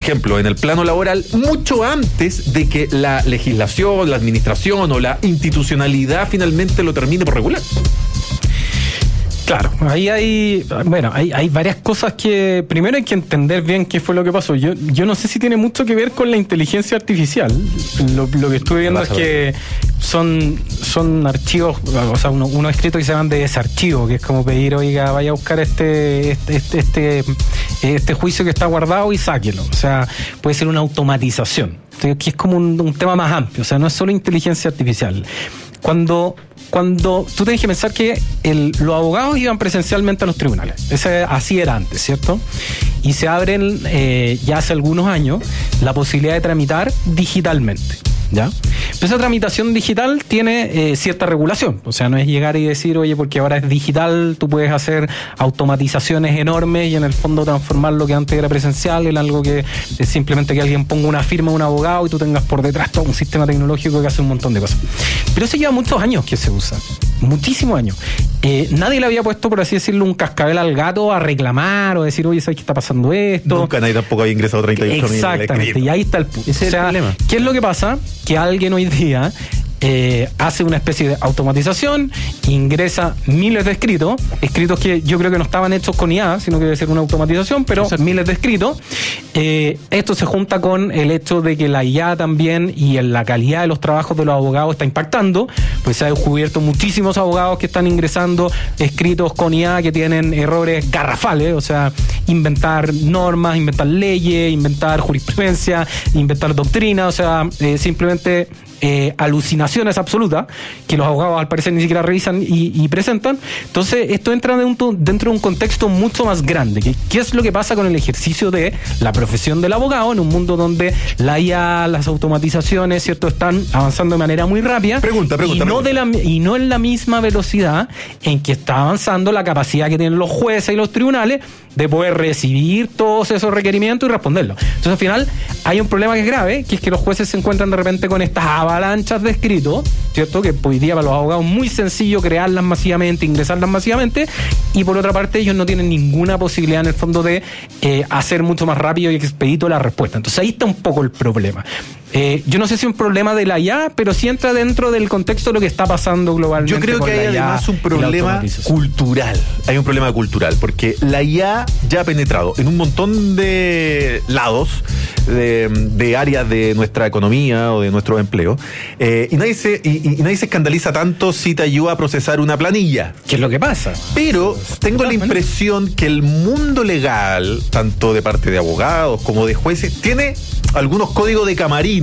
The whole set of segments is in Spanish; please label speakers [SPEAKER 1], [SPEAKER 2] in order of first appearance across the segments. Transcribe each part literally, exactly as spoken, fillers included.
[SPEAKER 1] ejemplo, en el plano laboral, mucho antes de que la legislación, la administración o la institucionalidad finalmente lo termine por regular.
[SPEAKER 2] Claro, ahí hay, bueno, hay, hay varias cosas que primero hay que entender bien qué fue lo que pasó. Yo, yo no sé si tiene mucho que ver con la inteligencia artificial. Lo, lo que estuve viendo es que son, son archivos, o sea, unos uno escritos que se llaman de desarchivo, que es como pedir, oiga, vaya a buscar este, este, este, este, este juicio que está guardado y sáquelo. O sea, puede ser una automatización, que es como un, un tema más amplio, o sea, no es solo inteligencia artificial. Cuando Cuando tú tienes que pensar que el, los abogados iban presencialmente a los tribunales, ese, así era antes, ¿cierto? Y se abren eh, ya hace algunos años la posibilidad de tramitar digitalmente, ¿ya? Pero esa tramitación digital tiene eh, cierta regulación, o sea, no es llegar y decir, oye, porque ahora es digital, tú puedes hacer automatizaciones enormes y en el fondo transformar lo que antes era presencial en algo que es simplemente que alguien ponga una firma de un abogado y tú tengas por detrás todo un sistema tecnológico que hace un montón de cosas. Pero eso lleva muchos años que se usa, muchísimos años. Eh, nadie le había puesto, por así decirlo, un cascabel al gato a reclamar o decir, oye, ¿sabes qué está pasando esto?
[SPEAKER 1] Nunca nadie tampoco había ingresado treinta y ocho mil.
[SPEAKER 2] Exactamente, y ahí está el punto.
[SPEAKER 3] Ese es el problema.
[SPEAKER 2] ¿Qué es lo que pasa? Que alguien hoy día eh, hace una especie de automatización, ingresa miles de escritos, escritos que yo creo que no estaban hechos con I A, sino que debe ser una automatización, pero Exacto. miles de escritos. Eh, esto se junta con el hecho de que la I A también y en la calidad de los trabajos de los abogados está impactando, pues se ha descubierto muchísimos abogados que están ingresando escritos con I A que tienen errores garrafales, o sea, inventar normas, inventar leyes, inventar jurisprudencia, inventar doctrina, o sea, eh, simplemente eh, alucinaciones absolutas que los abogados al parecer ni siquiera revisan y, y presentan. Entonces esto entra dentro, dentro de un contexto mucho más grande. ¿Qué, ¿Qué es lo que pasa con el ejercicio de la profesión del abogado en un mundo donde la I A, las automatizaciones, cierto, están avanzando de manera muy rápida?
[SPEAKER 1] Pregunta, pregunta.
[SPEAKER 2] Y no,
[SPEAKER 1] pregunta.
[SPEAKER 2] De la, y no en la misma velocidad en que está avanzando la capacidad que tienen los jueces y los tribunales de poder recibir todos esos requerimientos y responderlos. Entonces al final hay un problema que es grave, que es que los jueces se encuentran de repente con estas avalanchas de escritos, ¿cierto? Que hoy día para los abogados es muy sencillo crearlas masivamente, ingresarlas masivamente, y por otra parte ellos no tienen ninguna posibilidad en el fondo de eh, hacer mucho más rápido y expedito la respuesta. Entonces ahí está un poco el problema. Eh, yo no sé si es un problema de la I A, pero sí entra dentro del contexto de lo que está pasando globalmente.
[SPEAKER 1] Yo creo que hay además un problema cultural. Hay un problema cultural, porque la I A ya ha penetrado en un montón de lados, de, de áreas de nuestra economía o de nuestro empleo, eh, y, nadie se, y, y nadie se escandaliza tanto si te ayuda a procesar una planilla.
[SPEAKER 2] ¿Qué es lo que pasa?
[SPEAKER 1] Pero tengo la impresión que el mundo legal, tanto de parte de abogados como de jueces, tiene algunos códigos de camarín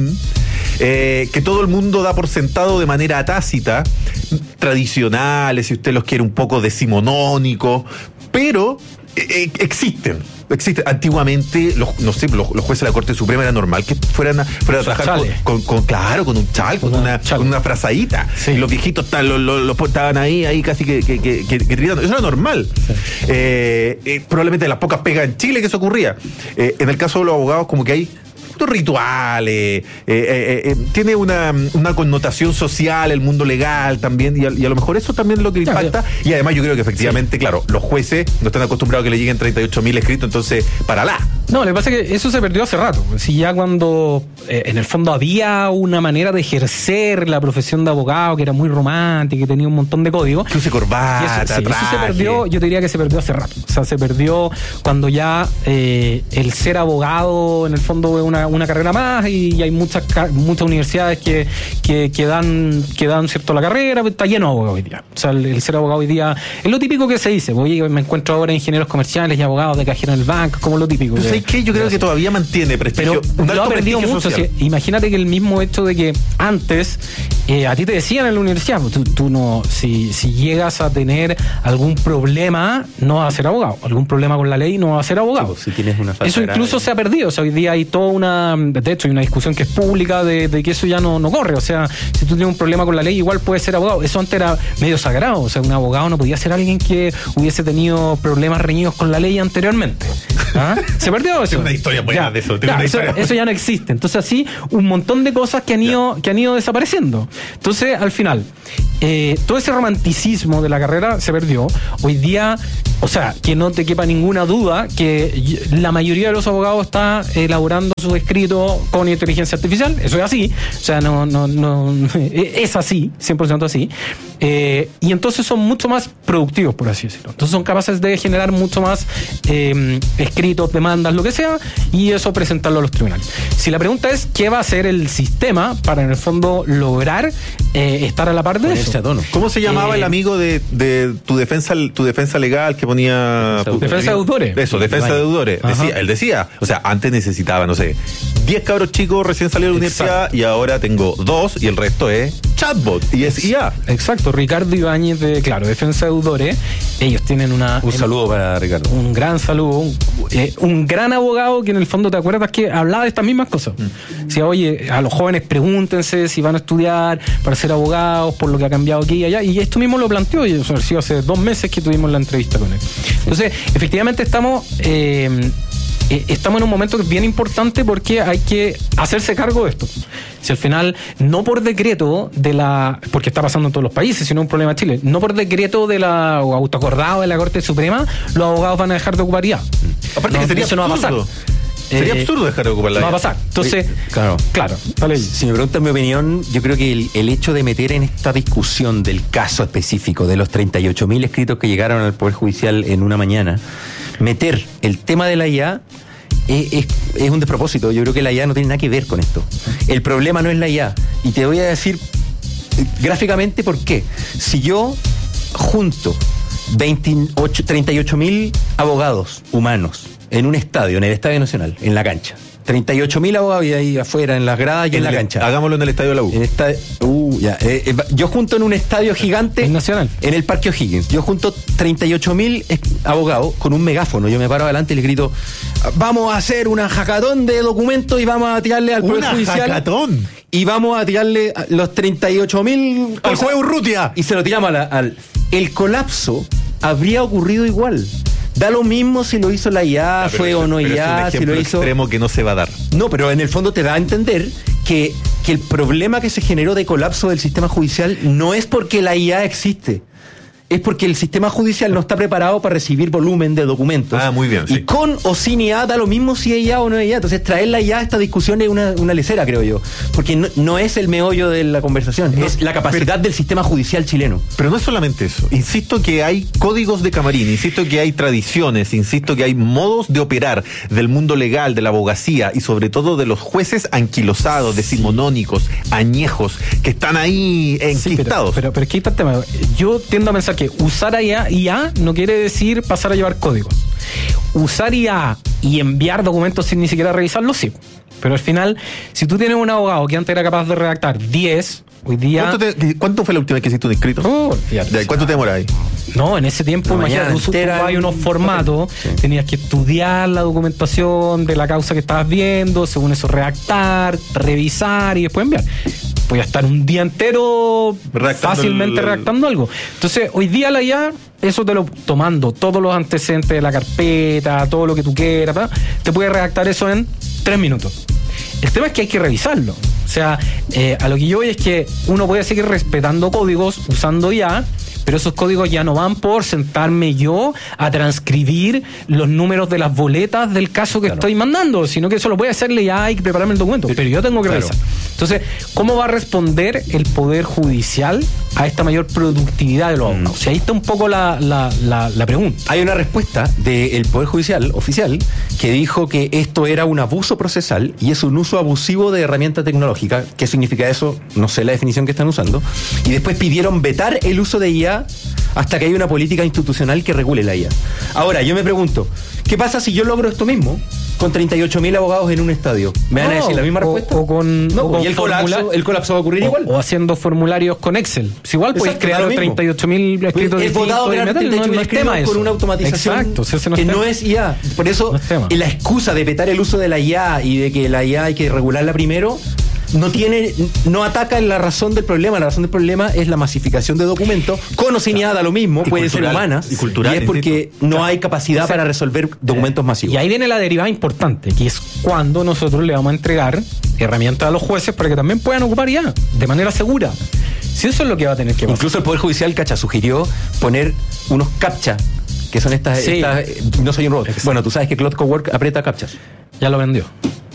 [SPEAKER 1] Eh, que todo el mundo da por sentado de manera tácita, tradicionales, si usted los quiere un poco decimonónicos, pero eh, existen. Existe. Antiguamente, los, no sé, los, los jueces de la Corte Suprema era normal que fueran a, fueran a trabajar con, con, con, claro, con un chal, con una, una, con una frazadita. Sí. Y los viejitos tal, los, los, los estaban ahí, ahí casi que, que, que, que, que gritando. Eso era normal. Sí. Eh, eh, probablemente de las pocas pegas en Chile que eso ocurría. Eh, en el caso de los abogados, como que hay rituales, eh, eh, eh, tiene una, una connotación social, el mundo legal también, y a, y a lo mejor eso también es lo que impacta, claro. Y además yo creo que efectivamente, sí. Claro, los jueces no están acostumbrados a que le lleguen treinta y ocho mil escritos, entonces, para la.
[SPEAKER 2] No, lo que pasa es que eso se perdió hace rato. Si ya cuando eh, en el fondo había una manera de ejercer la profesión de abogado que era muy romántica, que tenía un montón de códigos.
[SPEAKER 1] Cruce corbata,
[SPEAKER 2] eso, sí, eso se perdió, yo te diría que se perdió hace rato. O sea, se perdió cuando ya eh, el ser abogado en el fondo es una, una carrera más y hay muchas muchas universidades que, que, que dan que dan cierto la carrera, está lleno de abogados hoy día. O sea, el, el ser abogado hoy día es lo típico que se dice. Oye, me encuentro ahora ingenieros comerciales y abogados de cajero en el banco, como lo típico.
[SPEAKER 1] ¿Sabes qué? Yo creo que todavía mantiene prestigio.
[SPEAKER 2] Pero lo ha perdido mucho. Si, imagínate que el mismo hecho de que antes eh, a ti te decían en la universidad, tú, tú no, si, si llegas a tener algún problema, no vas a ser abogado. Algún problema con la ley, no vas a ser abogado.
[SPEAKER 3] Sí, si tienes una falta
[SPEAKER 2] eso incluso grave. Se ha perdido. O sea, hoy día hay toda una, de hecho, hay una discusión que es pública de, de que eso ya no, no corre. O sea, si tú tienes un problema con la ley, igual puedes ser abogado. Eso antes era medio sagrado. O sea, un abogado no podía ser alguien que hubiese tenido problemas reñidos con la ley anteriormente. ¿Ah? Se perdió eso.
[SPEAKER 1] Tengo una historia buena
[SPEAKER 2] ya,
[SPEAKER 1] de eso.
[SPEAKER 2] Ya, eso. Eso ya no existe. Entonces así, un montón de cosas que han ido, que han ido desapareciendo. Entonces, al final, eh, todo ese romanticismo de la carrera se perdió. Hoy día, o sea, que no te quepa ninguna duda que la mayoría de los abogados está elaborando sus escritos con inteligencia artificial. Eso es así. O sea, no, no, no es así, cien por ciento así. Eh, y entonces son mucho más productivos, por así decirlo. Entonces son capaces de generar mucho más eh, escritos, demandas, lo que sea, y eso presentarlo a los tribunales. Si la pregunta es ¿qué va a hacer el sistema para en el fondo lograr eh, estar a la par de eso?
[SPEAKER 1] ¿Cómo se llamaba eh, el amigo de, de tu defensa tu defensa legal que ponía
[SPEAKER 2] defensa, defensa de deudores?
[SPEAKER 1] Eso, defensa de deudores. Decía, él decía, o sea, antes necesitaba, no sé, diez cabros chicos recién salidos de la universidad y ahora tengo dos y el resto es chatbot y es I A.
[SPEAKER 2] Exacto, Ricardo Ibáñez de, claro, defensa de deudores. Ellos tienen una...
[SPEAKER 3] Un saludo para Ricardo.
[SPEAKER 2] Un gran saludo, un, eh, un gran abogado que en el fondo te acuerdas que hablaba de estas mismas cosas. Mm. Decía, oye, a los jóvenes pregúntense si van a estudiar para ser abogados, por lo que ha cambiado aquí y allá, y esto mismo lo planteó, y eso ha sido hace dos meses que tuvimos la entrevista con él. Entonces, efectivamente estamos... Eh, Eh, estamos en un momento que es bien importante porque hay que hacerse cargo de esto. Si al final, no por decreto de la, porque está pasando en todos los países, sino un problema de Chile, no por decreto de la, o autoacordado de la Corte Suprema, los abogados van a dejar de ocupar I A.
[SPEAKER 1] Aparte
[SPEAKER 2] no,
[SPEAKER 1] que sería
[SPEAKER 2] eso
[SPEAKER 1] absurdo.
[SPEAKER 2] No va a pasar.
[SPEAKER 1] Sería
[SPEAKER 2] eh,
[SPEAKER 1] absurdo dejar de ocupar la I A.
[SPEAKER 2] No va a pasar. Entonces,
[SPEAKER 3] claro,
[SPEAKER 2] claro. Dale.
[SPEAKER 3] Si me preguntan mi opinión, yo creo que el, el hecho de meter en esta discusión del caso específico de los treinta y ocho mil escritos que llegaron al Poder Judicial en una mañana, meter el tema de la I A Es, es, es un despropósito. Yo creo que la I A no tiene nada que ver con esto. El problema no es la I A. Y te voy a decir gráficamente por qué. Si yo junto veintiocho, treinta y ocho mil abogados humanos en un estadio, en el Estadio Nacional, en la cancha, treinta y ocho mil abogados y ahí afuera, en las gradas y en, en la el, cancha.
[SPEAKER 1] Hagámoslo en el estadio de la U.
[SPEAKER 3] En esta, uh, ya, eh, eh, yo junto en un estadio gigante.
[SPEAKER 2] ¿El Nacional?
[SPEAKER 3] En el Parque O'Higgins. Yo junto treinta y ocho mil abogados con un megáfono. Yo me paro adelante y les grito: vamos a hacer una jacatón de documentos y vamos a tirarle al Poder Judicial.
[SPEAKER 1] ¿Una jacatón?
[SPEAKER 3] Y vamos a tirarle a los treinta y ocho mil
[SPEAKER 1] al juego Urrutia.
[SPEAKER 3] Y se lo tiramos a la, al. El colapso habría ocurrido igual. Da lo mismo si lo hizo la I A, no, fue
[SPEAKER 1] eso,
[SPEAKER 3] o no I A,
[SPEAKER 1] es un
[SPEAKER 3] si lo hizo.
[SPEAKER 1] Extremo que no se va a dar.
[SPEAKER 3] No, pero en el fondo te da a entender que, que el problema que se generó de colapso del sistema judicial no es porque la I A existe. Es porque el sistema judicial no está preparado para recibir volumen de documentos.
[SPEAKER 1] Ah, muy bien,
[SPEAKER 3] y
[SPEAKER 1] sí.
[SPEAKER 3] con o sin I A da lo mismo si es I A o no es I A. Entonces traer la I A a esta discusión es una, una lecera, creo yo. Porque no, no es el meollo de la conversación, no, es la capacidad pero, del sistema judicial chileno.
[SPEAKER 1] Pero no es solamente eso. Insisto que hay códigos de camarín, insisto que hay tradiciones, insisto que hay modos de operar del mundo legal, de la abogacía y sobre todo de los jueces anquilosados, decimonónicos, añejos, que están ahí enquistados.
[SPEAKER 2] Sí, pero, pero, pero aquí está el tema. Yo tiendo a pensar que usar I A, I A no quiere decir pasar a llevar códigos. Usar I A y enviar documentos sin ni siquiera revisarlos, sí. Pero al final, si tú tienes un abogado que antes era capaz de redactar diez, hoy día...
[SPEAKER 1] ¿Cuánto, te, ¿cuánto fue la última vez que hiciste un escrito?
[SPEAKER 2] Oh, fíjate,
[SPEAKER 1] ¿Cuánto te demora ahí?
[SPEAKER 2] No, en ese tiempo, imagínate, tú ocupabas unos formatos, sí. Tenías que estudiar la documentación de la causa que estabas viendo, según eso redactar, revisar y después enviar. Voy a estar un día entero redactando fácilmente el... redactando algo. Entonces, hoy día la I A, eso te lo tomando todos los antecedentes de la carpeta, todo lo que tú quieras, te puede redactar eso en tres minutos. El tema es que hay que revisarlo. O sea, eh, a lo que yo voy es que uno puede seguir respetando códigos usando I A, pero esos códigos ya no van por sentarme yo a transcribir los números de las boletas del caso que claro. estoy mandando, sino que eso lo puede hacerle ya y prepararme el documento, pero yo tengo que claro. revisar. Entonces, ¿cómo va a responder el Poder Judicial a esta mayor productividad de los abogados? Mm. O sea, ahí está un poco la, la, la, la pregunta.
[SPEAKER 3] Hay una respuesta del Poder Judicial oficial que dijo que esto era un abuso procesal y es un uso abusivo de herramienta tecnológica. ¿Qué significa eso? No sé la definición que están usando. Y después pidieron vetar el uso de I A hasta que haya una política institucional que regule la I A. Ahora, yo me pregunto, ¿qué pasa si yo logro esto mismo con treinta y ocho mil abogados en un estadio? ¿Me van no, a decir la misma
[SPEAKER 2] o,
[SPEAKER 3] respuesta?
[SPEAKER 2] O con,
[SPEAKER 3] no,
[SPEAKER 2] o con
[SPEAKER 3] y el colapso, el colapso va a ocurrir
[SPEAKER 2] o,
[SPEAKER 3] igual.
[SPEAKER 2] O haciendo formularios con Excel. Pues igual puedes crear treinta y ocho mil escritos
[SPEAKER 3] de votado treinta y ocho mil escritos con una automatización.
[SPEAKER 2] Exacto, si ese no
[SPEAKER 3] que
[SPEAKER 2] es
[SPEAKER 3] no es I A. Por eso, no la excusa de vetar el uso de la I A y de que la I A hay que regularla primero no tiene, no ataca en la razón del problema. La razón del problema es la masificación de documentos, con o sin I A da lo mismo,
[SPEAKER 1] y
[SPEAKER 3] puede ser humana,
[SPEAKER 1] y, cultural,
[SPEAKER 3] y es porque no claro. hay capacidad o sea, para resolver documentos eh, masivos.
[SPEAKER 2] Y ahí viene la derivada importante, que es cuando nosotros le vamos a entregar herramientas a los jueces para que también puedan ocupar I A de manera segura. Si eso es lo que va a tener que pasar.
[SPEAKER 3] Incluso el Poder Judicial, cacha, sugirió poner unos captcha, que son estas, sí. estas no soy un robot. Exacto. Bueno, tú sabes que Claude Cowork aprieta captchas.
[SPEAKER 2] Ya lo vendió.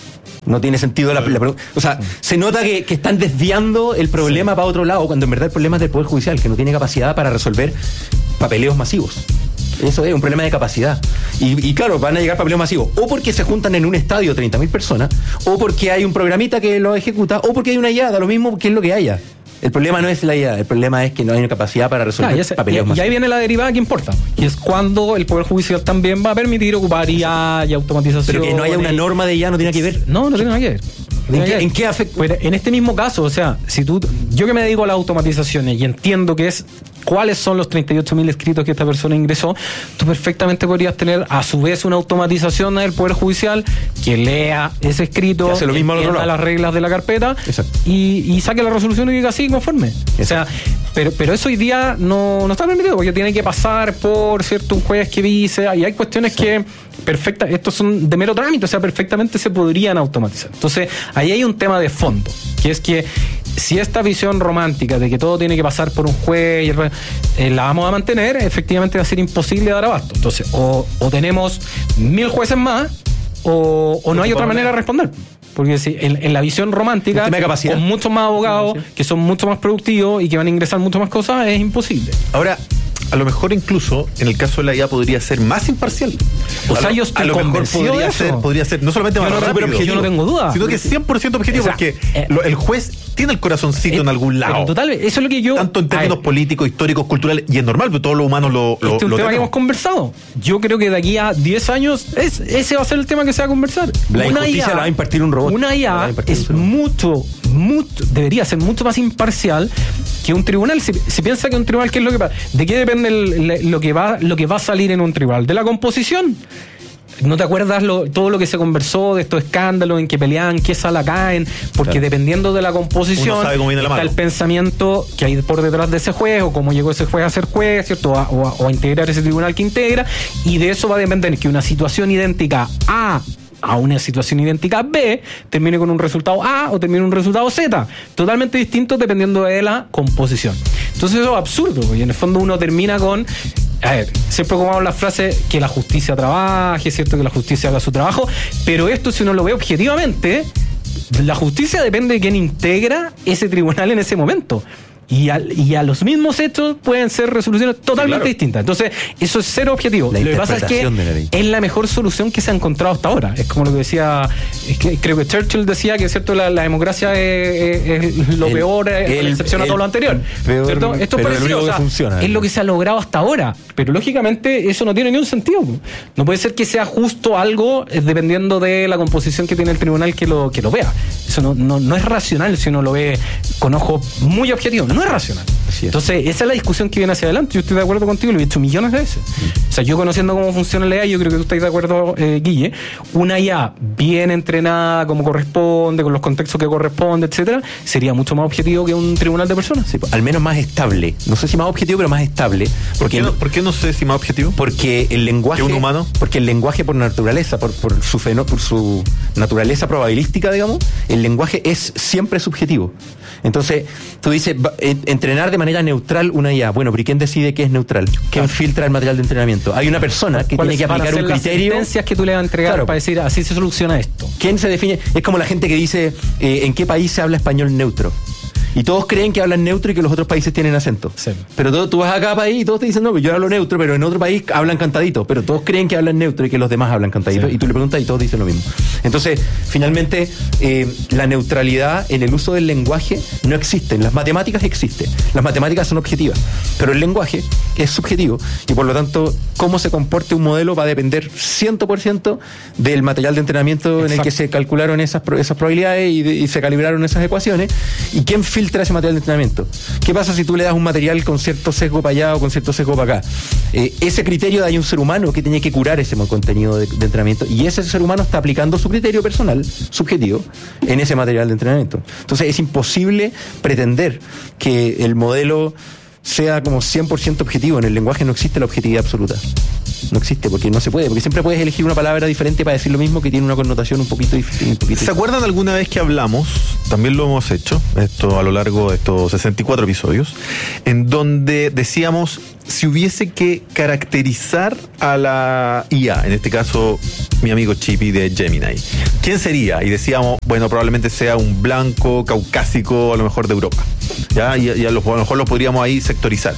[SPEAKER 3] No tiene sentido la, la pregunta. O sea, se nota que, que están desviando el problema sí. para otro lado, cuando en verdad el problema es del Poder Judicial, que no tiene capacidad para resolver papeleos masivos. Eso es un problema de capacidad. Y, y claro, van a llegar papeleos masivos, o porque se juntan en un estadio treinta mil personas, o porque hay un programita que lo ejecuta, o porque hay una I A, da lo mismo que es lo que haya. El problema no es la I A, el problema es que no hay una capacidad para resolver
[SPEAKER 2] claro,
[SPEAKER 3] papeleos
[SPEAKER 2] y,
[SPEAKER 3] masivos.
[SPEAKER 2] Y ahí viene la derivada que importa, que es cuando el Poder Judicial también va a permitir ocupar I A y automatización.
[SPEAKER 3] Pero que no haya una norma de I A no tiene que ver.
[SPEAKER 2] No, no tiene nada que ver.
[SPEAKER 3] ¿En qué, ¿En qué afecta?
[SPEAKER 2] Pues en este mismo caso, o sea, si tú, yo que me dedico a las automatizaciones y entiendo que es cuáles son los treinta y ocho mil escritos que esta persona ingresó, tú perfectamente podrías tener a su vez una automatización del Poder Judicial que lea ese escrito,
[SPEAKER 3] que hace lo mismo
[SPEAKER 2] entienda las reglas de la carpeta y, y saque la resolución y diga así conforme. Exacto. O sea, pero, pero eso hoy día no, no está permitido porque tiene que pasar por cierto un juez que dice, y hay cuestiones sí. que perfecta, estos son de mero trámite, o sea, perfectamente se podrían automatizar. Entonces, ahí hay un tema de fondo, que es que si esta visión romántica de que todo tiene que pasar por un juez y el, eh, la vamos a mantener, efectivamente va a ser imposible dar abasto. Entonces, o, o tenemos mil jueces más, o, o no hay otra manera de responder. Porque si en, en la visión romántica, con muchos más abogados, que son mucho más productivos y que van a ingresar mucho más cosas, es imposible.
[SPEAKER 1] Ahora, a lo mejor incluso en el caso de la I A podría ser más imparcial.
[SPEAKER 2] O sea, yo estoy
[SPEAKER 1] a lo mejor podría ser, podría ser no solamente más
[SPEAKER 2] no,
[SPEAKER 1] rápido,
[SPEAKER 2] pero yo no tengo duda,
[SPEAKER 1] sino que cien por ciento objetivo, o sea, porque eh, lo, el juez tiene el corazoncito eh, en algún lado.
[SPEAKER 2] Total, eso es lo que yo...
[SPEAKER 1] Tanto en términos ver, políticos, históricos, culturales, y es normal, porque todos los humanos lo, lo,
[SPEAKER 2] este es un
[SPEAKER 1] lo
[SPEAKER 2] tema
[SPEAKER 1] tenemos.
[SPEAKER 2] que hemos conversado. Yo creo que de aquí a diez años es, ese va a ser el tema que se va a conversar.
[SPEAKER 3] La
[SPEAKER 2] una
[SPEAKER 3] injusticia I A, la va a impartir un robot.
[SPEAKER 2] Una I A es mucho, mucho, debería ser mucho más imparcial que un tribunal. Si, si piensa que un tribunal, ¿qué es lo que pasa? ¿De qué depende el, lo que va, lo que va a salir en un tribunal? ¿De la composición? ¿No te acuerdas lo, todo lo que se conversó de estos escándalos en que peleaban, qué sala caen? Porque claro. dependiendo de la composición está la el pensamiento que hay por detrás de ese juez, o cómo llegó ese juez a ser juez, ¿cierto? O a, o a, o a integrar ese tribunal que integra, y de eso va a depender que una situación idéntica A a una situación idéntica B termine con un resultado A o termine un resultado Z, totalmente distinto dependiendo de la composición. Entonces eso es absurdo, y en el fondo uno termina con, a ver, siempre ocupamos la frase que la justicia trabaje, es cierto que la justicia haga su trabajo, pero esto si uno lo ve objetivamente, la justicia depende de quién integra ese tribunal en ese momento. Y a, y a los mismos hechos pueden ser resoluciones totalmente sí, claro. distintas. Entonces, eso es cero objetivo.
[SPEAKER 3] La
[SPEAKER 2] lo que pasa es que la es la mejor solución que se ha encontrado hasta ahora. Es como lo que decía, es que creo que Churchill decía que cierto la, la democracia es, es, es lo el, peor, el, a excepción el, a todo lo anterior.
[SPEAKER 3] Peor,
[SPEAKER 2] ¿cierto? Esto es parecido, o sea, funciona, es lo que se ha logrado hasta ahora. Pero lógicamente eso no tiene ni un sentido. No puede ser que sea justo algo dependiendo de la composición que tiene el tribunal que lo, que lo vea. Eso no, no, no es racional si uno lo ve con ojos muy objetivos. No es racional. Es. Entonces, esa es la discusión que viene hacia adelante. Yo estoy de acuerdo contigo, lo he dicho millones de veces. Mm. O sea, yo conociendo cómo funciona la I A, yo creo que tú estás de acuerdo, eh, Guille. Una I A bien entrenada, como corresponde, con los contextos que corresponde, etcétera, sería mucho más objetivo que un tribunal de personas.
[SPEAKER 3] Sí, al menos más estable. No sé si más objetivo, pero más estable.
[SPEAKER 1] ¿Por qué no, ¿por qué no sé si más objetivo?
[SPEAKER 3] Porque el lenguaje.
[SPEAKER 1] ¿Que un humano?
[SPEAKER 3] Porque el lenguaje, por naturaleza, por, por su feno, por su naturaleza probabilística, digamos, el lenguaje es siempre subjetivo. Entonces, tú dices, entrenar de manera neutral una I A. Bueno, pero ¿y quién decide qué es neutral? ¿Quién claro. filtra el material de entrenamiento? Hay una persona que tiene que aplicar un criterio.
[SPEAKER 2] Las sentencias que tú le vas a entregar claro. para decir, así se soluciona esto.
[SPEAKER 3] ¿Quién se define? Es como la gente que dice, eh, ¿en qué país se habla español neutro? Y todos creen que hablan neutro y que los otros países tienen acento. Sí. Pero tú, tú vas a cada país y todos te dicen, no, yo hablo neutro, pero en otro país hablan cantadito. Pero todos creen que hablan neutro y que los demás hablan cantadito. Sí. Y tú le preguntas y todos dicen lo mismo. Entonces, finalmente, eh, la neutralidad en el uso del lenguaje no existe. En las matemáticas existe. Las matemáticas son objetivas. Pero el lenguaje es subjetivo y por lo tanto cómo se comporte un modelo va a depender cien por ciento del material de entrenamiento. Exacto. En el que se calcularon esas, esas probabilidades y, de, y se calibraron esas ecuaciones. ¿Y quién filtra ese material de entrenamiento? ¿Qué pasa si tú le das un material con cierto sesgo para allá o con cierto sesgo para acá? Eh, ese criterio hay un ser humano que tiene que curar ese contenido de, de entrenamiento y ese ser humano está aplicando su criterio personal, subjetivo, en ese material de entrenamiento. Entonces es imposible pretender que el modelo sea como cien por ciento objetivo. En el lenguaje no existe la objetividad absoluta. No existe, porque no se puede, porque siempre puedes elegir una palabra diferente para decir lo mismo que tiene una connotación un poquito diferente.
[SPEAKER 1] ¿Se acuerdan alguna vez que hablamos, también lo hemos hecho, esto a lo largo de estos sesenta y cuatro episodios, en donde decíamos, si hubiese que caracterizar a la I A, en este caso mi amigo Chippy de Gemini, ¿quién sería? Y decíamos, bueno, probablemente sea un blanco caucásico, a lo mejor de Europa, ¿ya? Y, y a, lo, a lo mejor lo podríamos ahí sectorizar.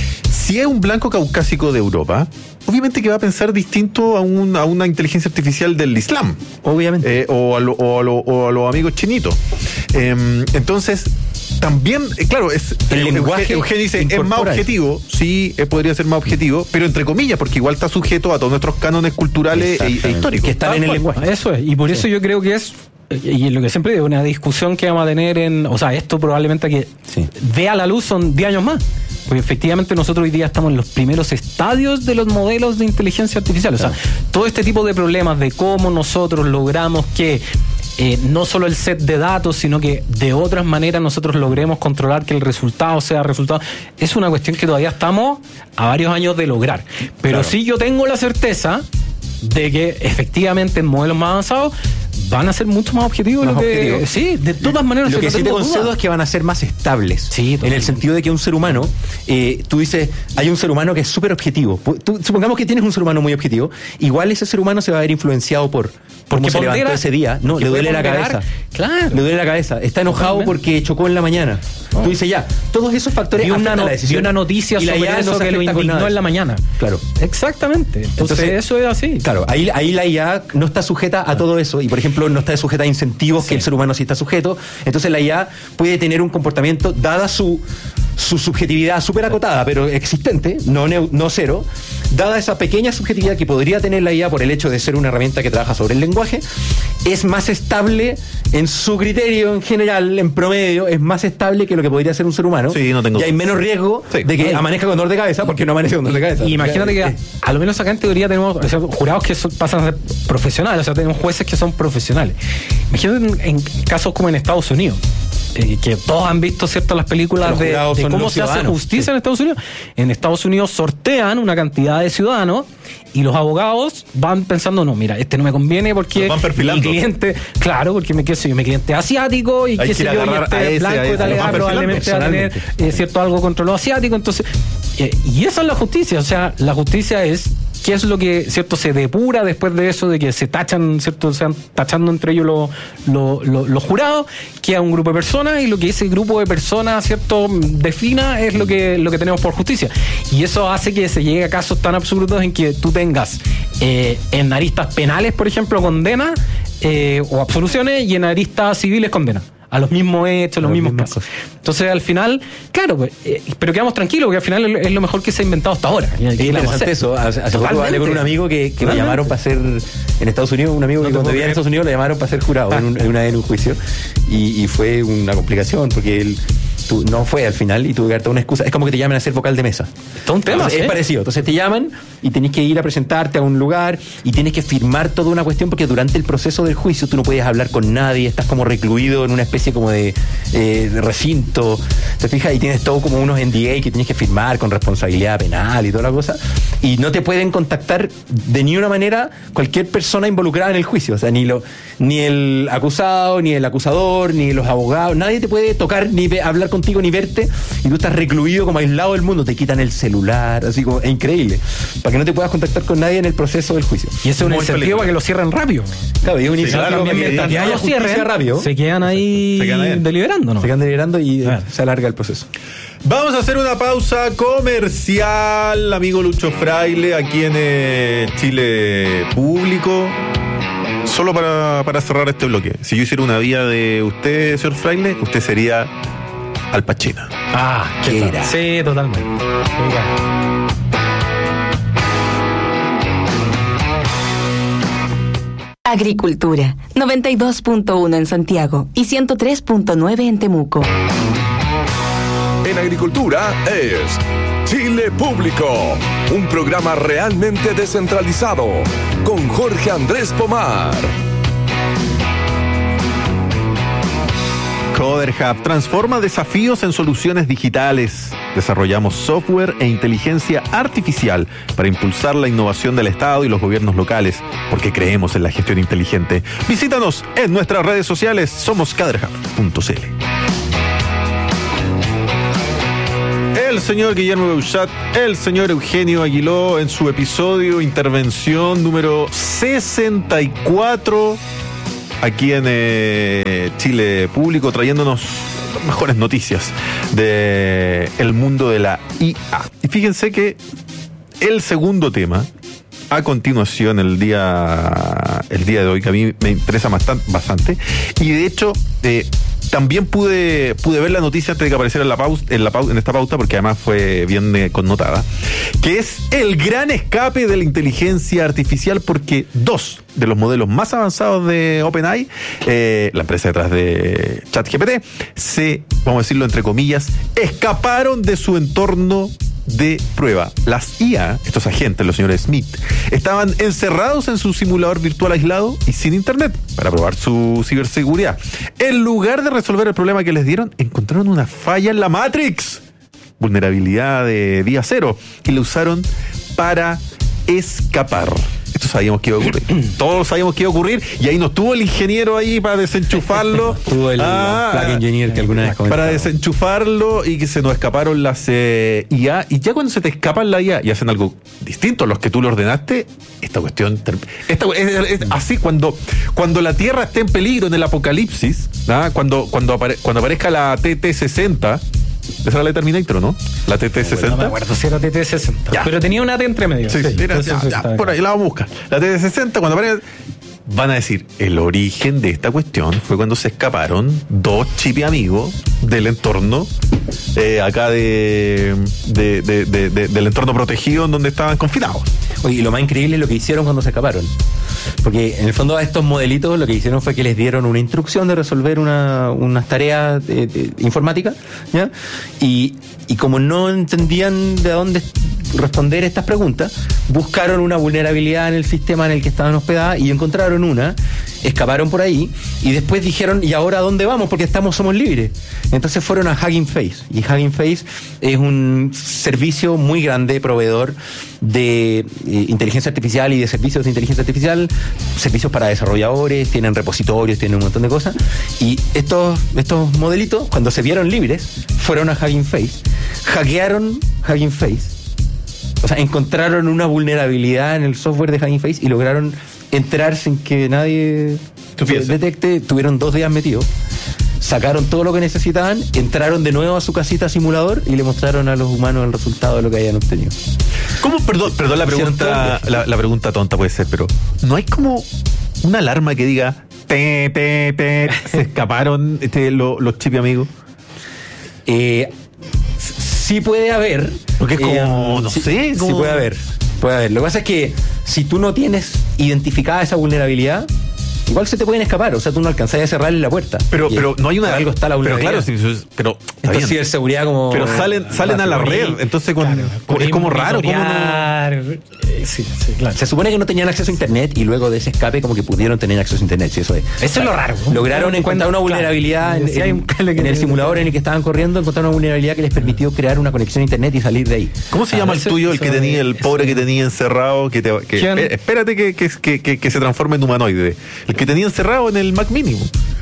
[SPEAKER 1] Si es un blanco caucásico de Europa, obviamente que va a pensar distinto a, un, a una inteligencia artificial del Islam.
[SPEAKER 3] Obviamente.
[SPEAKER 1] Eh, o, a lo, o, a lo, o a los amigos chinitos. Eh, entonces, también, eh, claro, es
[SPEAKER 3] el lenguaje.
[SPEAKER 1] Eugenio dice, es más objetivo, eso. Sí, eh, podría ser más objetivo, pero entre comillas, porque igual está sujeto a todos nuestros cánones culturales e, e históricos.
[SPEAKER 3] Que están ah, en el
[SPEAKER 2] bueno,
[SPEAKER 3] lenguaje.
[SPEAKER 2] Eso es, y por eso sí. Yo creo que es, y lo que siempre digo, una discusión que vamos a tener en, o sea, esto probablemente que sí. vea la luz son diez años más. Porque efectivamente nosotros hoy día estamos en los primeros estadios de los modelos de inteligencia artificial. O sea, claro. todo este tipo de problemas de cómo nosotros logramos que eh, no solo el set de datos, sino que de otras maneras nosotros logremos controlar que el resultado sea resultado, es una cuestión que todavía estamos a varios años de lograr. Pero claro. sí yo tengo la certeza de que efectivamente en modelos más avanzados van a ser mucho más objetivos.
[SPEAKER 3] Más
[SPEAKER 2] lo que,
[SPEAKER 3] objetivos.
[SPEAKER 2] Sí, de todas maneras.
[SPEAKER 3] Lo que sí te concedo es que van a ser más estables. Sí, en el sentido de que un ser humano, eh, tú dices, hay un ser humano que es súper objetivo. Tú, supongamos que tienes un ser humano muy objetivo, igual ese ser humano se va a ver influenciado por cómo se levantó ese día. No, le duele la cabeza.
[SPEAKER 2] Claro.
[SPEAKER 3] Le duele la cabeza. Está enojado Totalmente. porque chocó en la mañana. Oh. Tú dices ya, todos esos factores
[SPEAKER 2] afectan
[SPEAKER 3] una, no,
[SPEAKER 2] la decisión. Y una noticia y sobre eso no que lo indignó en la mañana.
[SPEAKER 3] Claro.
[SPEAKER 2] Exactamente. Entonces, Entonces eso es así.
[SPEAKER 3] Claro, ahí, ahí la I A no está sujeta a todo eso y, por ejemplo, no está sujeta a incentivos sí. que el ser humano sí está sujeto. Entonces la I A puede tener un comportamiento, dada su, su subjetividad súper acotada, pero existente, no, no cero, dada esa pequeña subjetividad que podría tener la I A por el hecho de ser una herramienta que trabaja sobre el lenguaje, es más estable en su criterio en general, en promedio, es más estable que lo que podría ser un ser humano.
[SPEAKER 1] Sí, no tengo
[SPEAKER 3] y hay menos riesgo sí. de que Ay. amanezca con dolor de cabeza porque no amanece con dolor de cabeza.
[SPEAKER 2] Y imagínate que a lo menos acá en teoría tenemos o sea, jurados que son, pasan a ser profesionales, o sea, tenemos jueces que son profesionales. Imagínate en, en casos como en Estados Unidos. Eh, que todos han visto ciertas las películas de, de cómo se hace justicia sí. en Estados Unidos. En Estados Unidos sortean una cantidad de ciudadanos y los abogados van pensando, no, mira, este no me conviene porque mi cliente, claro, porque me, qué sé yo, mi cliente es asiático y qué sé yo, y este blanco y tal, probablemente va a tener eh, cierto algo contra lo asiático, entonces, eh, y esa es la justicia, o sea, la justicia es qué es lo que, cierto, se depura después de eso, de que se tachan, cierto, se van tachando entre ellos los lo, lo, lo jurados, queda un grupo de personas y lo que ese grupo de personas, cierto, defina es lo que, lo que tenemos por justicia. Y eso hace que se llegue a casos tan absurdos en que tú tengas eh, en aristas penales, por ejemplo, condenas eh, o absoluciones y en aristas civiles condenas. A los mismos hechos, a los, los mismos casos. Cosas. Entonces, al final, claro, pues, eh, pero quedamos tranquilos, porque al final es lo mejor que se ha inventado hasta ahora.
[SPEAKER 3] Es interesante eso. Hace, hace poco hablé con un amigo que, que me llamaron para ser, en Estados Unidos, un amigo no que cuando vivía en Estados Unidos le llamaron para ser jurado ah. en, un, en, una, en un juicio. Y, y fue una complicación, porque él tú, no fue al final y tuve que darte una excusa. Es como que te llamen a ser vocal de mesa.
[SPEAKER 2] Todo un tema.
[SPEAKER 3] Entonces, ¿eh? Es parecido. Entonces te llaman y tenés que ir a presentarte a un lugar y tienes que firmar toda una cuestión, porque durante el proceso del juicio tú no puedes hablar con nadie, estás como recluido en una especie como de Eh, de recinto, te fijas, y tienes todo como unos N D A que tienes que firmar con responsabilidad penal y toda la cosa, y no te pueden contactar de ni una manera cualquier persona involucrada en el juicio, o sea, ni lo ni el acusado, ni el acusador, ni los abogados, nadie te puede tocar, ni ve, hablar contigo, ni verte, y tú estás recluido como aislado del mundo, te quitan el celular, así como, es increíble, para que no te puedas contactar con nadie en el proceso del juicio.
[SPEAKER 2] Y eso es un incentivo para que lo cierren rápido.
[SPEAKER 3] Claro, y es un
[SPEAKER 2] sí,
[SPEAKER 3] incentivo
[SPEAKER 2] claro,
[SPEAKER 3] para que,
[SPEAKER 2] que, que haya justicia rápido, se quedan ahí, se quedan ahí. deliberando, ¿no?
[SPEAKER 3] Se quedan deliberando y ah. se alarga el proceso.
[SPEAKER 1] Vamos a hacer una pausa comercial, amigo Lucho Fraile, aquí en eh, Chile Público. Solo para, para cerrar este bloque. Si yo hiciera una vía de usted, señor Fraile, usted sería Al Pacino.
[SPEAKER 2] Ah, ¿qué era? Sí, totalmente. Oiga.
[SPEAKER 4] Agricultura, noventa y dos punto uno en Santiago y ciento tres punto nueve en Temuco.
[SPEAKER 5] En Agricultura es Chile Público, un programa realmente descentralizado con Jorge Andrés Pomar.
[SPEAKER 1] CoderHub transforma desafíos en soluciones digitales. Desarrollamos software e inteligencia artificial para impulsar la innovación del Estado y los gobiernos locales, porque creemos en la gestión inteligente. Visítanos en nuestras redes sociales, somos coderhub punto c l. El señor Guillermo Beuchat, el señor Eugenio Aguiló en su episodio intervención número sesenta y cuatro aquí en eh, Chile Público, trayéndonos las mejores noticias del el mundo de la I A. Y fíjense que el segundo tema, a continuación, el día, el día de hoy, que a mí me interesa bastante, bastante y de hecho eh, también pude pude ver la noticia antes de que apareciera en la pauta, en, la pauta, en esta pauta, porque además fue bien eh, connotada, que es el gran escape de la inteligencia artificial, porque dos de los modelos más avanzados de OpenAI, eh, la empresa detrás de ChatGPT, se, vamos a decirlo entre comillas, escaparon de su entorno de prueba. Las I A, estos agentes, los señores Smith, estaban encerrados en su simulador virtual aislado y sin internet para probar su ciberseguridad. En lugar de resolver el problema que les dieron, encontraron una falla en la Matrix, vulnerabilidad de día cero, y la usaron para escapar. Esto sabíamos que iba a ocurrir. Todos sabíamos que iba a ocurrir, y ahí no estuvo el ingeniero ahí para desenchufarlo.
[SPEAKER 3] Estuvo el
[SPEAKER 1] ah,
[SPEAKER 3] plug engineer que alguna vez comentaba.
[SPEAKER 1] Para desenchufarlo y que se nos escaparon las eh, I A. Y ya cuando se te escapan la I A y hacen algo distinto a los que tú le ordenaste, esta cuestión... Esta, es, es así, cuando, cuando la Tierra esté en peligro en el apocalipsis, ¿ah? cuando, cuando, apare, cuando aparezca la T T sesenta... Esa era la de Terminator, ¿no? La T T sesenta.
[SPEAKER 2] No me acuerdo si era T T sesenta. Ya. Pero tenía una T entre medio.
[SPEAKER 1] Sí, sí, era, ya, ya, por ahí la vamos a buscar. La T T sesenta, cuando aparezca, van a decir, el origen de esta cuestión fue cuando se escaparon dos chipi amigos del entorno, eh, acá de, de, de, de, de del entorno protegido en donde estaban confinados.
[SPEAKER 3] Oye, y lo más increíble es lo que hicieron cuando se escaparon. Porque en el fondo a estos modelitos lo que hicieron fue que les dieron una instrucción de resolver una, unas tareas de, de, informáticas, ¿ya? Y, y como no entendían de dónde responder estas preguntas, buscaron una vulnerabilidad en el sistema en el que estaban hospedadas y encontraron una, escaparon por ahí y después dijeron, ¿y ahora a dónde vamos? Porque estamos, somos libres. Entonces fueron a Hugging Face, y Hugging Face es un servicio muy grande, proveedor de eh, inteligencia artificial y de servicios de inteligencia artificial, servicios para desarrolladores, tienen repositorios, tienen un montón de cosas, y estos, estos modelitos, cuando se vieron libres, fueron a Hugging Face, hackearon Hugging Face, o sea, encontraron una vulnerabilidad en el software de Hugging Face y lograron entrar sin que nadie detecte. Tuvieron dos días metidos, sacaron todo lo que necesitaban, entraron de nuevo a su casita simulador y le mostraron a los humanos el resultado de lo que habían obtenido.
[SPEAKER 1] ¿Cómo? Perdón, perdón la pregunta, la, la pregunta tonta puede ser, pero ¿no hay como una alarma que diga te, te, te, se escaparon este, lo, los chipi amigos?
[SPEAKER 3] Eh, sí puede haber.
[SPEAKER 1] Porque es como,
[SPEAKER 3] eh,
[SPEAKER 1] no
[SPEAKER 3] sí,
[SPEAKER 1] sé. Como...
[SPEAKER 3] Sí puede haber, puede haber. Lo que pasa es que si tú no tienes identificada esa vulnerabilidad, igual se te pueden escapar, o sea, tú no alcanzás a cerrarle la puerta.
[SPEAKER 1] Pero, pero no hay una...
[SPEAKER 3] Algo está la vulnerabilidad.
[SPEAKER 1] Pero claro, sí, pero...
[SPEAKER 3] Entonces ciberseguridad como...
[SPEAKER 1] Pero salen, salen a la red, entonces con,
[SPEAKER 2] claro,
[SPEAKER 1] con, es como raro. ¿Cómo no?
[SPEAKER 2] Sí, sí, claro.
[SPEAKER 3] Se supone que no tenían acceso a internet y luego de ese escape como que pudieron tener acceso a internet, sí, eso es.
[SPEAKER 2] Eso es lo raro.
[SPEAKER 3] Lograron encontrar una vulnerabilidad
[SPEAKER 2] claro,
[SPEAKER 3] en, en, en, en el simulador en el que estaban corriendo, encontraron una vulnerabilidad que les permitió crear una conexión a internet y salir de ahí.
[SPEAKER 1] ¿Cómo se ah, llama el tuyo, el que tenía, el pobre que tenía encerrado, que, te, que espérate, espérate que, que, que, que, que se transforme en humanoide? El que tenía encerrado en el Mac Mini.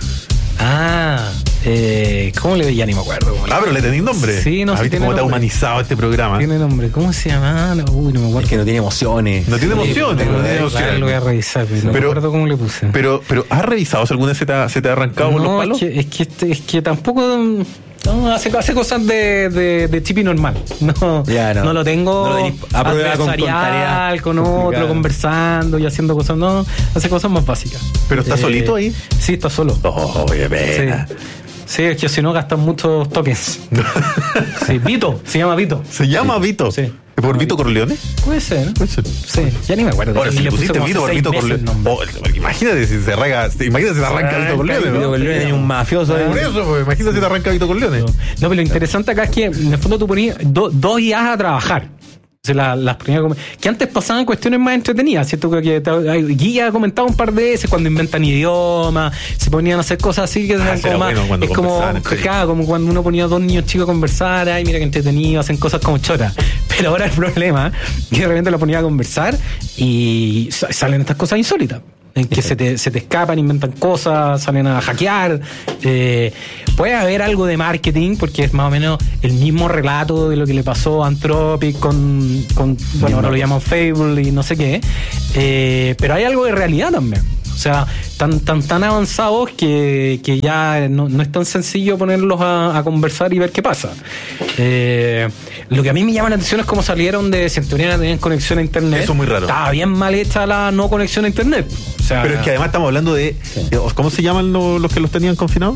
[SPEAKER 2] Ah, eh, ¿cómo le ya ni me acuerdo?
[SPEAKER 1] Ah, pero le tenéis nombre.
[SPEAKER 2] Sí, no sé.
[SPEAKER 1] Ah, ¿viste cómo está humanizado este programa?
[SPEAKER 2] Tiene nombre. ¿Cómo se llama? No, uy, no me acuerdo.
[SPEAKER 3] Es que no tiene emociones.
[SPEAKER 1] No tiene emociones.
[SPEAKER 2] No,
[SPEAKER 1] no tiene emociones.
[SPEAKER 2] Claro, lo voy a revisar, pero no me acuerdo cómo le puse.
[SPEAKER 1] Pero, pero ¿has revisado si alguna vez se te ha, se te ha arrancado
[SPEAKER 2] no,
[SPEAKER 1] por los palos?
[SPEAKER 2] Es que, es que, este, es que tampoco... No, hace, hace cosas de, de, de chipi normal. No,
[SPEAKER 3] ya, no.
[SPEAKER 2] no lo tengo
[SPEAKER 3] no lo a prueba con, con, tareas
[SPEAKER 2] con otro, conversando y haciendo cosas. No, hace cosas más básicas.
[SPEAKER 1] ¿Pero está eh, solito ahí?
[SPEAKER 2] Sí, está solo.
[SPEAKER 1] Oh, qué pena.
[SPEAKER 2] Sí. Sí, es que si no gastan muchos tokens. Sí, Vito, se llama Vito.
[SPEAKER 1] ¿Se llama
[SPEAKER 2] sí.
[SPEAKER 1] Vito?
[SPEAKER 2] Sí.
[SPEAKER 1] ¿Por Vito Corleone?
[SPEAKER 2] Puede ser.
[SPEAKER 1] Puede ser.
[SPEAKER 2] Sí, ya ni me acuerdo.
[SPEAKER 1] Ahora, si le pusiste Vito por Vito Corleone. Oh, imagínate si se arranca, imagínate si te arranca Vito Corleone.
[SPEAKER 3] Vito Corleone es un mafioso.
[SPEAKER 1] Por eso, pues, imagínate si te arranca Vito Corleone.
[SPEAKER 2] No, no, pero lo interesante acá es que en el fondo tú ponías do, dos I As a trabajar. O sea, la, las primeras, que antes pasaban cuestiones más entretenidas, ¿cierto? Que Guilla ha comentado un par de veces cuando inventan idiomas, se ponían a hacer cosas así que
[SPEAKER 1] Ah,
[SPEAKER 2] eran como más,
[SPEAKER 1] bueno
[SPEAKER 2] es como, claro, como cuando uno ponía a dos niños chicos a conversar, ay, mira que entretenido, hacen cosas como choras. Pero ahora el problema es que de repente lo ponía a conversar y salen estas cosas insólitas. En que se te, se te escapan, inventan cosas, salen a hackear. Eh, puede haber algo de marketing, porque es más o menos el mismo relato de lo que le pasó a Anthropic con, con bueno, ahora lo llaman Fable y no sé qué. Eh, pero hay algo de realidad también. O sea, tan tan tan avanzados que, que ya no, no es tan sencillo ponerlos a, a conversar y ver qué pasa. Eh, lo que a mí me llama la atención es cómo salieron de si en teoría tenían conexión a internet.
[SPEAKER 1] Eso es muy raro.
[SPEAKER 2] Estaba bien mal hecha la no conexión a internet. O sea,
[SPEAKER 1] pero es que además estamos hablando de... Sí. ¿Cómo se llaman los, los que los tenían confinados?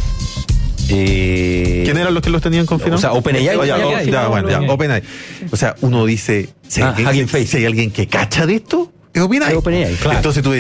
[SPEAKER 3] Eh,
[SPEAKER 1] ¿Quién eran los que los tenían confinados?
[SPEAKER 3] O sea, OpenAI.
[SPEAKER 1] Oh, ya, ya, ya, bueno, ya, OpenAI. O sea, uno dice, si hay,
[SPEAKER 3] ah,
[SPEAKER 1] alguien, si hay alguien que cacha de esto, es OpenAI.
[SPEAKER 3] OpenAI, claro.
[SPEAKER 1] Entonces tú